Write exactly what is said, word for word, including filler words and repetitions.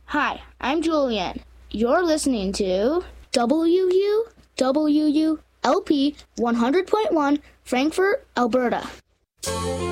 Hi, I'm Julian. You're listening to W U W U L P one hundred point one, Frankfort, Alberta.